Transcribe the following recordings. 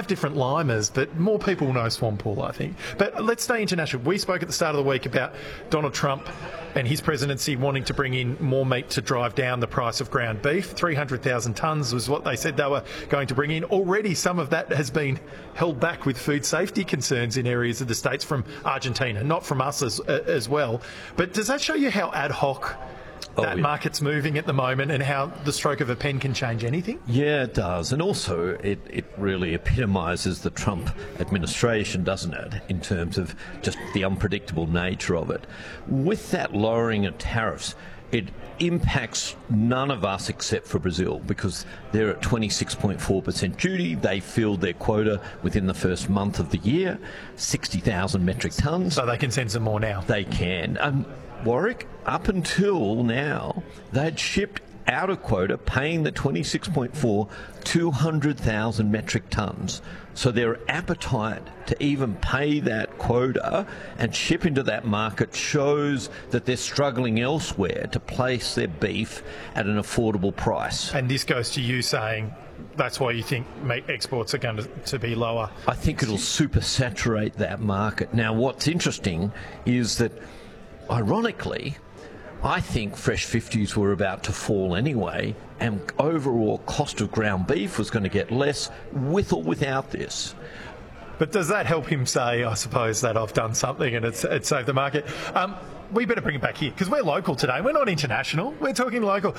5 different limers, but more people know Swamppool, I think. But let's stay international. We spoke at the start of the week about Donald Trump and his presidency wanting to bring in more meat to drive down the price of ground beef. 300,000 tonnes was what they said they were going to bring in. Already some of that has been held back with food safety concerns in areas of the States from Argentina, not from us as well. But does that show you how ad hoc that market's moving at the moment and how the stroke of a pen can change anything? Yeah, it does. And also it really epitomises the Trump administration, doesn't it, in terms of just the unpredictable nature of it. With that lowering of tariffs, it impacts none of us except for Brazil, because they're at 26.4% duty. They filled their quota within the first month of the year, 60,000 metric tonnes. So they can send some more now. They can. Warwick, up until now, they'd shipped out of quota, paying the 26.4, 200,000 metric tonnes. So their appetite to even pay that quota and ship into that market shows that they're struggling elsewhere to place their beef at an affordable price. And this goes to you saying that's why you think meat exports are going to be lower. I think it'll supersaturate that market. Now, what's interesting is that, ironically, I think fresh 50s were about to fall anyway, and overall cost of ground beef was going to get less with or without this. But does that help him say, I suppose, that I've done something and it's saved the market? We better bring it back here, because we're local today. We're not international. We're talking local.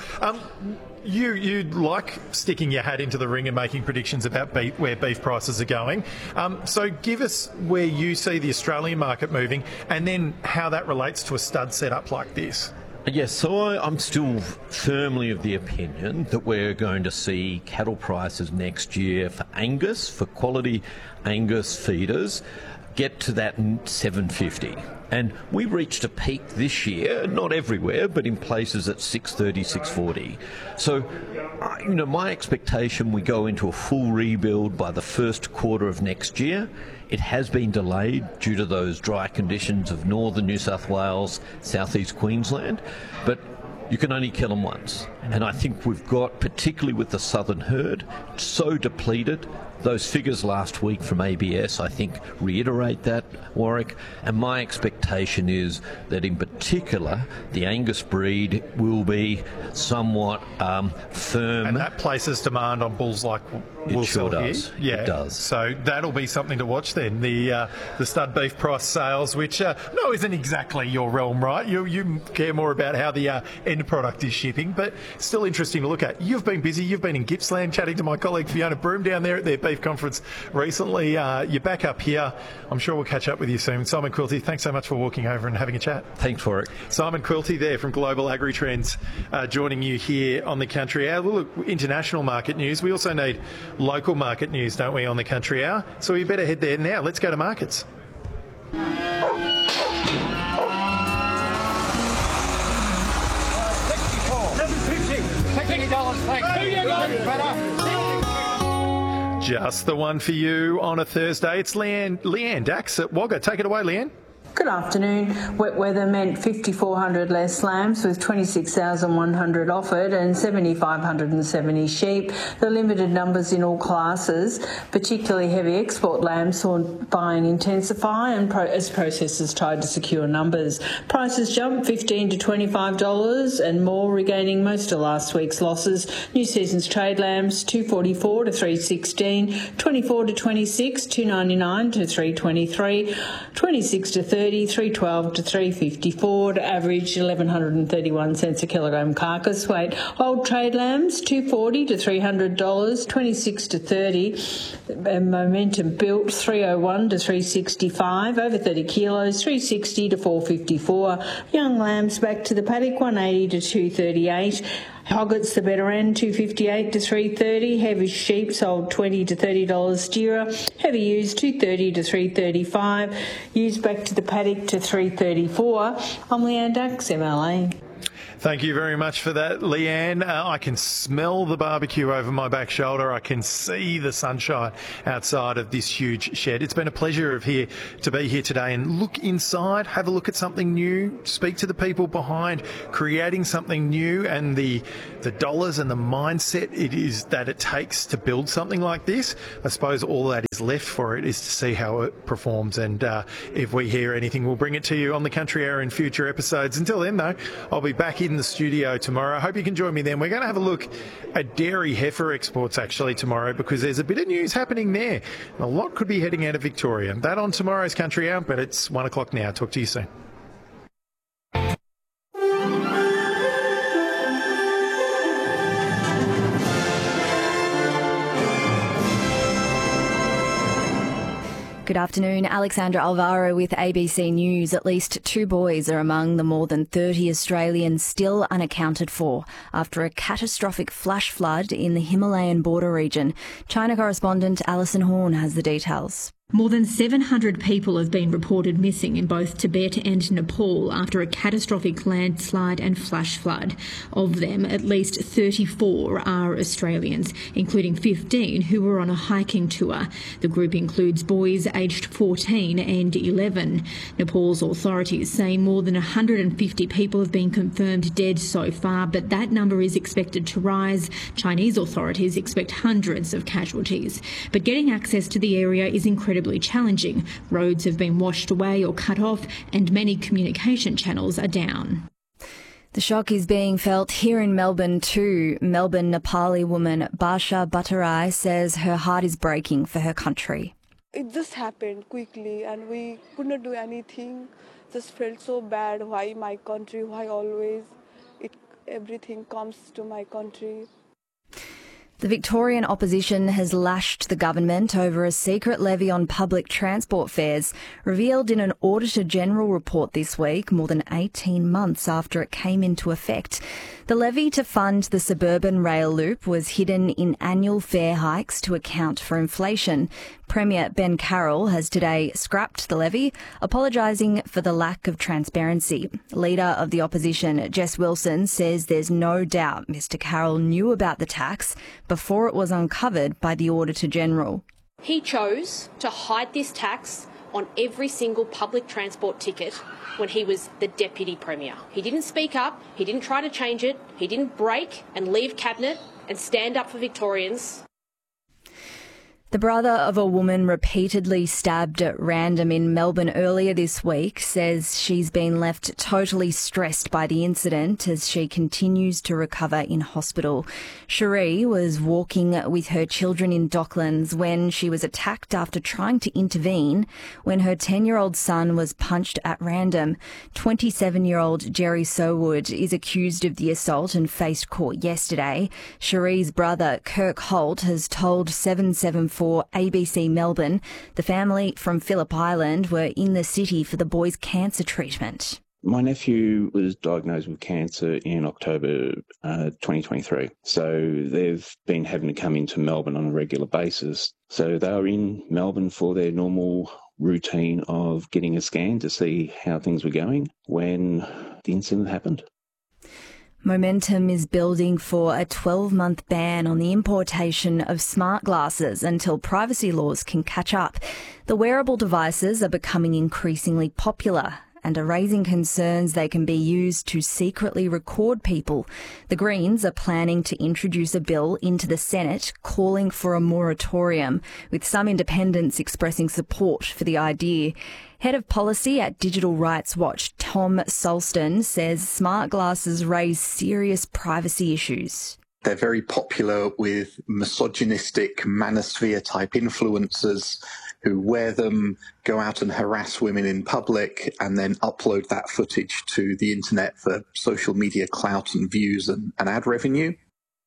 You like sticking your hat into the ring and making predictions about where beef prices are going. So give us where you see the Australian market moving and then how that relates to a stud setup like this. Yes, so I'm still firmly of the opinion that we're going to see cattle prices next year for Angus, for quality Angus feeders, get to that 750. And we reached a peak this year, not everywhere, but in places at 630, 640. So, my expectation, we go into a full rebuild by the first quarter of next year. It has been delayed due to those dry conditions of northern New South Wales, southeast Queensland, but you can only kill them once. And I think we've got, particularly with the southern herd, so depleted. Those figures last week from ABS, I think, reiterate that, Warwick. And my expectation is that, in particular, the Angus breed will be somewhat firm. And that places demand on bulls like It sure does. Yeah, it does. So that'll be something to watch then. The stud beef price sales, which isn't exactly your realm, right? You care more about how the end product is shipping, but still interesting to look at. You've been busy. You've been in Gippsland chatting to my colleague Fiona Broome down there at their beef conference recently. You're back up here. I'm sure we'll catch up with you soon. Simon Quilty, thanks so much for walking over and having a chat. Thanks for it. Simon Quilty there from Global Agri-Trends, joining you here on the Country Hour. Well, look, international market news. We also need local market news, don't we, on the Country Hour? So we better head there now. Let's go to markets. Just the one for you on a Thursday. It's Leanne Dax at Wagga. Take it away, Leanne. Good afternoon. Wet weather meant 5,400 less lambs with 26,100 offered and 7,570 sheep. The limited numbers in all classes, particularly heavy export lambs, saw buying intensify and as processors tried to secure numbers. Prices jumped $15 to $25 and more, regaining most of last week's losses. New season's trade lambs $244 to $316, 24 to 26, $299 to $323, 26 to 30, $312 to $354, to average 1,131 cents a kilogram carcass weight. Old trade lambs $240 to $300, 26 to 30. And momentum built $301 to $365, over 30 kilos $360 to $454. Young lambs back to the paddock $180 to $238. Hoggets, the better end, $258 to $330. Heavy sheep sold $20 to $30 steerer. Heavy ewes $230 to $335. Ewes back to the paddock to $334. I'm Leanne Dax, MLA. Thank you very much for that, Leanne. I can smell the barbecue over my back shoulder. I can see the sunshine outside of this huge shed. It's been a pleasure to be here today and look inside, have a look at something new, speak to the people behind creating something new and the dollars and the mindset it takes to build something like this. I suppose all that is left for it is to see how it performs, and if we hear anything, we'll bring it to you on the Country Hour in future episodes. Until then, though, I'll be back in the studio tomorrow. I hope you can join me then. We're going to have a look at dairy heifer exports actually tomorrow, because there's a bit of news happening there. A lot could be heading out of Victoria. That on tomorrow's Country Hour, but it's 1 o'clock now. Talk to you soon. Good afternoon. Alexandra Alvaro with ABC News. At least 2 boys are among the more than 30 Australians still unaccounted for after a catastrophic flash flood in the Himalayan border region. China correspondent Alison Horn has the details. More than 700 people have been reported missing in both Tibet and Nepal after a catastrophic landslide and flash flood. Of them, at least 34 are Australians, including 15 who were on a hiking tour. The group includes boys aged 14 and 11. Nepal's authorities say more than 150 people have been confirmed dead so far, but that number is expected to rise. Chinese authorities expect hundreds of casualties. But getting access to the area is incredibly challenging. Roads have been washed away or cut off, and many communication channels are down. The shock is being felt here in Melbourne too. Melbourne Nepali woman Basha Bhattarai says her heart is breaking for her country. It just happened quickly and we could not do anything. Just felt so bad. Why my country? Why always everything comes to my country? The Victorian opposition has lashed the government over a secret levy on public transport fares, revealed in an Auditor-General report this week, more than 18 months after it came into effect. The levy to fund the suburban rail loop was hidden in annual fare hikes to account for inflation. Premier Ben Carroll has today scrapped the levy, apologising for the lack of transparency. Leader of the opposition, Jess Wilson, says there's no doubt Mr Carroll knew about the tax before it was uncovered by the Auditor-General. He chose to hide this tax on every single public transport ticket when he was the Deputy Premier. He didn't speak up, he didn't try to change it, he didn't break and leave Cabinet and stand up for Victorians. The brother of a woman repeatedly stabbed at random in Melbourne earlier this week says she's been left totally stressed by the incident as she continues to recover in hospital. Cherie was walking with her children in Docklands when she was attacked after trying to intervene when her 10-year-old son was punched at random. 27-year-old Jerry Sowood is accused of the assault and faced court yesterday. Cherie's brother, Kirk Holt, has told 774 ABC Melbourne the family from Phillip Island were in the city for the boy's cancer treatment. My nephew was diagnosed with cancer in October 2023. So they've been having to come into Melbourne on a regular basis. So they were in Melbourne for their normal routine of getting a scan to see how things were going when the incident happened. Momentum is building for a 12-month ban on the importation of smart glasses until privacy laws can catch up. The wearable devices are becoming increasingly popular and are raising concerns they can be used to secretly record people. The Greens are planning to introduce a bill into the Senate calling for a moratorium, with some independents expressing support for the idea. Head of Policy at Digital Rights Watch, Tom Sulston, says smart glasses raise serious privacy issues. They're very popular with misogynistic manosphere-type influencers who wear them, go out and harass women in public, and then upload that footage to the internet for social media clout and views and ad revenue.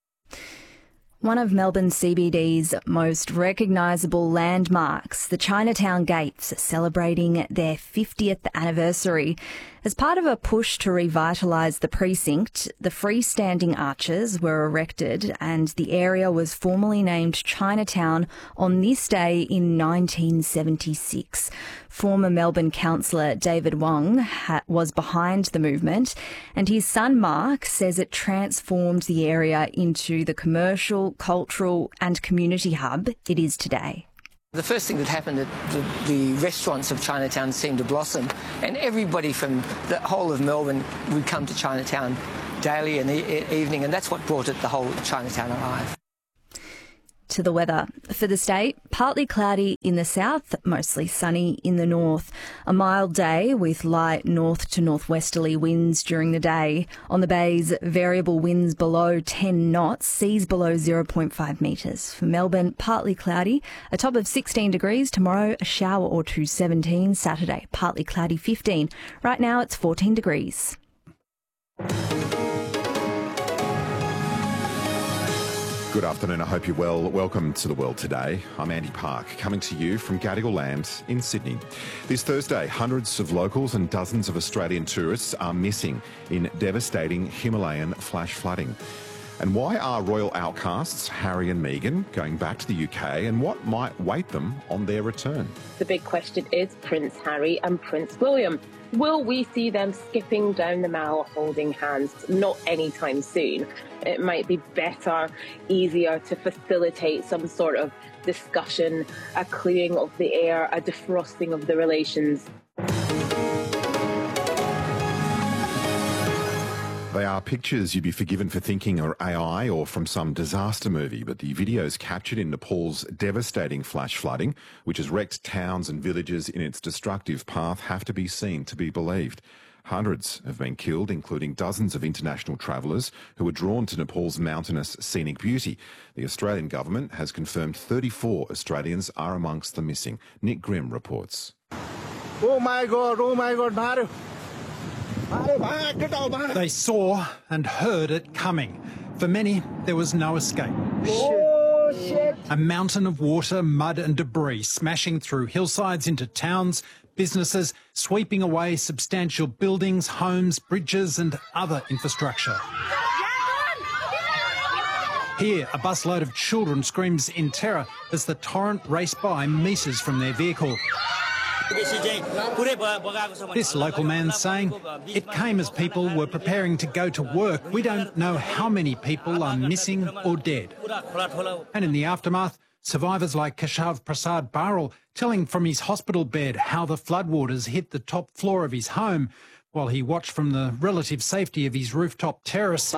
One of Melbourne CBD's most recognisable landmarks, the Chinatown Gates, celebrating their 50th anniversary. As part of a push to revitalise the precinct, the freestanding arches were erected and the area was formally named Chinatown on this day in 1976. Former Melbourne councillor David Wong was behind the movement, and his son Mark says it transformed the area into the commercial, cultural and community hub it is today. The first thing that happened, the restaurants of Chinatown seemed to blossom, and everybody from the whole of Melbourne would come to Chinatown daily in the evening, and that's what brought the whole Chinatown alive. To the weather. For the state, partly cloudy in the south, mostly sunny in the north. A mild day with light north to northwesterly winds during the day. On the bays, variable winds below 10 knots, seas below 0.5 metres. For Melbourne, partly cloudy, a top of 16 degrees. Tomorrow, a shower or two, 17. Saturday, partly cloudy, 15. Right now, it's 14 degrees. Good afternoon, I hope you're well. Welcome to The World Today. I'm Andy Park, coming to you from Gadigal Land in Sydney. This Thursday, hundreds of locals and dozens of Australian tourists are missing in devastating Himalayan flash flooding. And why are royal outcasts Harry and Meghan going back to the UK, and what might wait them on their return? The big question is Prince Harry and Prince William. Will we see them skipping down the Mall holding hands? Not anytime soon. It might be better, easier to facilitate some sort of discussion, a clearing of the air, a defrosting of the relations. They are pictures you'd be forgiven for thinking are AI or from some disaster movie, but the videos captured in Nepal's devastating flash flooding, which has wrecked towns and villages in its destructive path, have to be seen to be believed. Hundreds have been killed, including dozens of international travellers who were drawn to Nepal's mountainous scenic beauty. The Australian government has confirmed 34 Australians are amongst the missing. Nick Grimm reports. Oh my God, Maru. They saw and heard it coming. For many, there was no escape. Oh, shit. A mountain of water, mud and debris smashing through hillsides into towns, businesses, sweeping away substantial buildings, homes, bridges and other infrastructure. Here, a busload of children screams in terror as the torrent raced by metres from their vehicle. This local man saying, it came as people were preparing to go to work. We don't know how many people are missing or dead. And in the aftermath, survivors like Keshav Prasad Baral telling from his hospital bed how the floodwaters hit the top floor of his home while he watched from the relative safety of his rooftop terrace.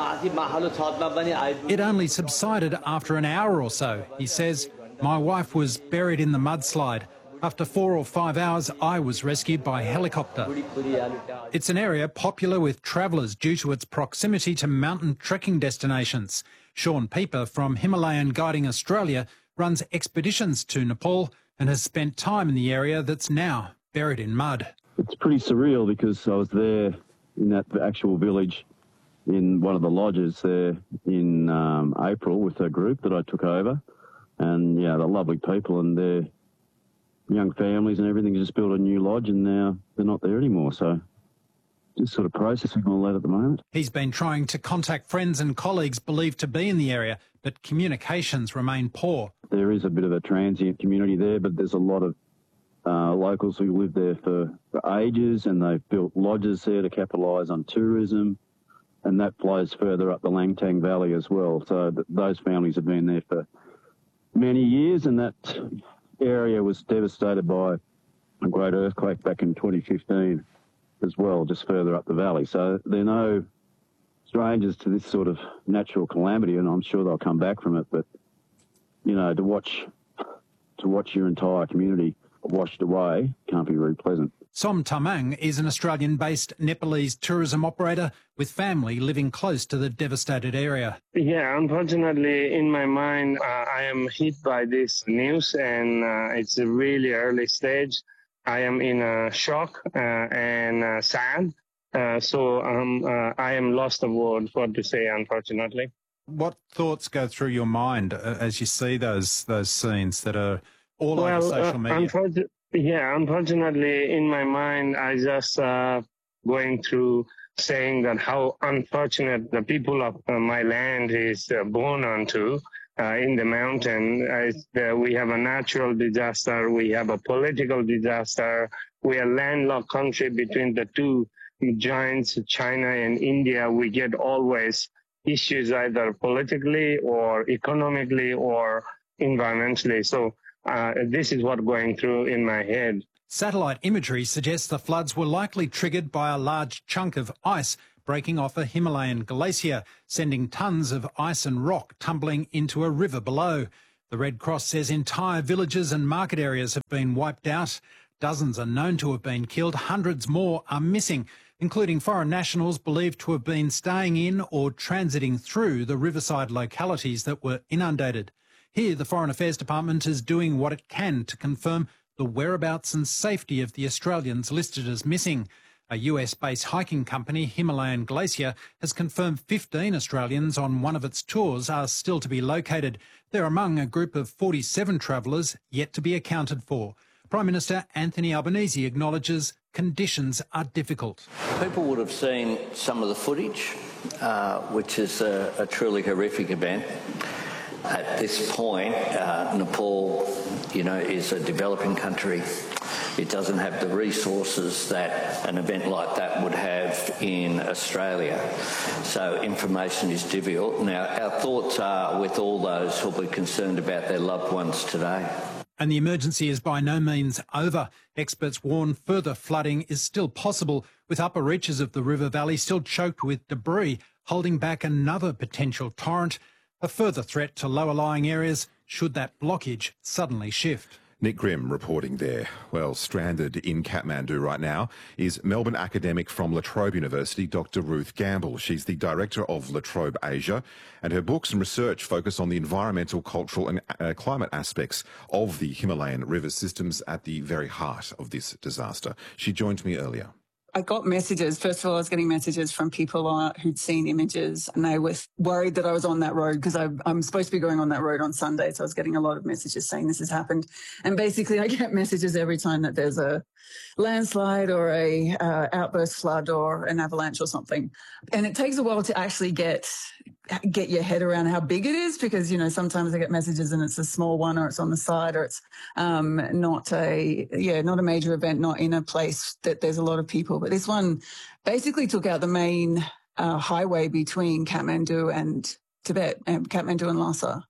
It only subsided after an hour or so. He says, my wife was buried in the mudslide. After 4 or 5 hours, I was rescued by helicopter. It's an area popular with travellers due to its proximity to mountain trekking destinations. Sean Pieper from Himalayan Guiding Australia runs expeditions to Nepal and has spent time in the area that's now buried in mud. It's pretty surreal because I was there in that actual village in one of the lodges there in April with a group that I took over. And, yeah, they're lovely people and they're young families and everything, just built a new lodge and now they're not there anymore. So just sort of processing all that at the moment. He's been trying to contact friends and colleagues believed to be in the area, but communications remain poor. There is a bit of a transient community there, but there's a lot of locals who live there for ages and they've built lodges there to capitalise on tourism, and that flows further up the Langtang Valley as well. So those families have been there for many years, and that area was devastated by a great earthquake back in 2015 as well, just further up the valley. So they're no strangers to this sort of natural calamity, and I'm sure they'll come back from it. But, you know, to watch your entire community washed away can't be very pleasant. Som Tamang is an Australian-based Nepalese tourism operator with family living close to the devastated area. Yeah, unfortunately, in my mind, I am hit by this news, and it's a really early stage. I am in a shock and sad, so I am lost of words what to say, unfortunately. What thoughts go through your mind as you see those scenes that are all over social media? Unfortunately, in my mind, I just going through saying that how unfortunate the people of my land is born onto in the mountain. We have a natural disaster, we have a political disaster, we are a landlocked country between the two giants, China and India. We get always issues either politically or economically or environmentally. So this is what's going through in my head. Satellite imagery suggests the floods were likely triggered by a large chunk of ice breaking off a Himalayan glacier, sending tons of ice and rock tumbling into a river below. The Red Cross says entire villages and market areas have been wiped out. Dozens are known to have been killed. Hundreds more are missing, including foreign nationals believed to have been staying in or transiting through the riverside localities that were inundated. Here, the Foreign Affairs Department is doing what it can to confirm the whereabouts and safety of the Australians listed as missing. A US-based hiking company, Himalayan Glacier, has confirmed 15 Australians on one of its tours are still to be located. They're among a group of 47 travellers yet to be accounted for. Prime Minister Anthony Albanese acknowledges conditions are difficult. People would have seen some of the footage, which is a truly horrific event. At this point, Nepal, is a developing country. It doesn't have the resources that an event like that would have in Australia. So information is difficult. Now, our thoughts are with all those who will be concerned about their loved ones today. And the emergency is by no means over. Experts warn further flooding is still possible, with upper reaches of the river valley still choked with debris, holding back another potential torrent. A further threat to lower-lying areas should that blockage suddenly shift. Nick Grimm reporting there. Well, stranded in Kathmandu right now is Melbourne academic from La Trobe University, Dr. Ruth Gamble. She's the director of La Trobe Asia, and her books and research focus on the environmental, cultural and climate aspects of the Himalayan river systems at the very heart of this disaster. She joined me earlier. I got messages. First of all, I was getting messages from people who'd seen images, and they were worried that I was on that road because I'm supposed to be going on that road on Sunday. So I was getting a lot of messages saying this has happened. And basically I get messages every time that there's a landslide or a outburst flood or an avalanche or something. And it takes a while to actually get your head around how big it is because, sometimes I get messages and it's a small one or it's on the side or it's not a major event, not in a place that there's a lot of people. But this one basically took out the main highway between Kathmandu and Tibet, Kathmandu and Lhasa.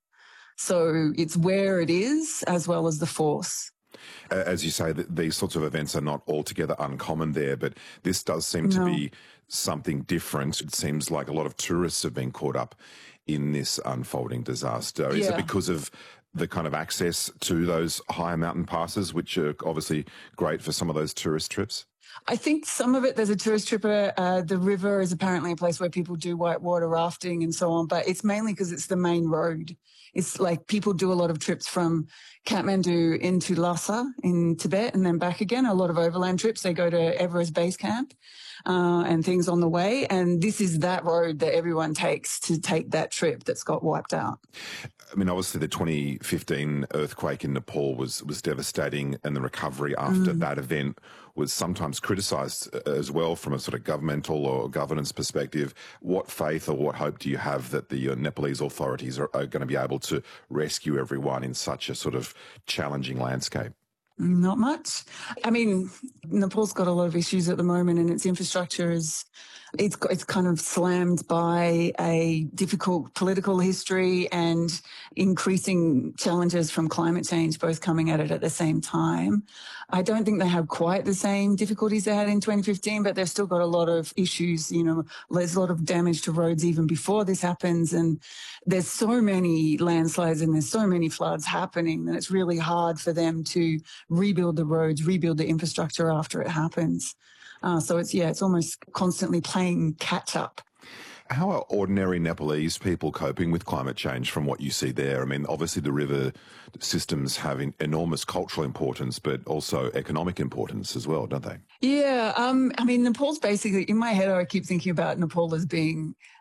So it's where it is as well as the force. As you say, these sorts of events are not altogether uncommon there, but this does seem to be something different. It seems like a lot of tourists have been caught up in this unfolding disaster. Is it because of the kind of access to those higher mountain passes, which are obviously great for some of those tourist trips? I think some of it, there's a tourist tripper. The river is apparently a place where people do whitewater rafting and so on, but it's mainly because it's the main road. It's like people do a lot of trips from Kathmandu into Lhasa in Tibet and then back again, a lot of overland trips. They go to Everest Base Camp and things on the way. And this is that road that everyone takes to take that trip that's got wiped out. I mean, obviously the 2015 earthquake in Nepal was devastating, and the recovery after that event was sometimes criticised as well from a sort of governmental or governance perspective. What faith or what hope do you have that the Nepalese authorities are going to be able to rescue everyone in such a sort of challenging landscape? Not much. I mean, Nepal's got a lot of issues at the moment, and its infrastructure is it's kind of slammed by a difficult political history and increasing challenges from climate change, both coming at it at the same time. I don't think they have quite the same difficulties they had in 2015, but they've still got a lot of issues. There's a lot of damage to roads even before this happens, and there's so many landslides and there's so many floods happening that it's really hard for them to rebuild the roads, rebuild the infrastructure after it happens. So it's almost constantly playing catch up. How are ordinary Nepalese people coping with climate change from what you see there? I mean, obviously the river systems have enormous cultural importance, but also economic importance as well, don't they? Yeah. I mean, Nepal's basically, in my head, I keep thinking about Nepal as being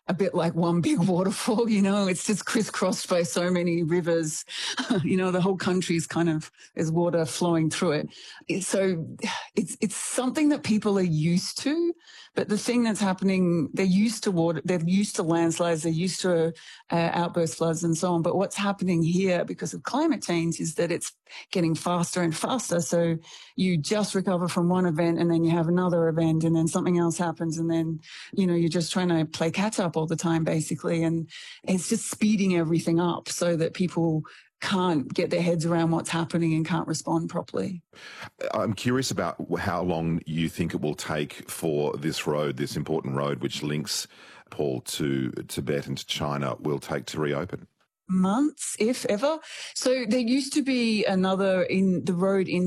a bit like one big waterfall, you know, it's just crisscrossed by so many rivers. You know, the whole country is kind of, there's water flowing through it. So it's something that people are used to, but the thing that's happening, they're used to water, they're used to landslides, they're used to outburst floods and so on. But what's happening here because of climate change is that it's getting faster and faster. So you just recover from one event and then you have another event and then something else happens and then, you know, you're just trying to play catch up all the time, basically. And it's just speeding everything up so that people can't get their heads around what's happening and can't respond properly. I'm curious about how long you think it will take for this road, this important road which links Paul to Tibet and to China, will take to reopen. Months, if ever. So there used to be another in the road in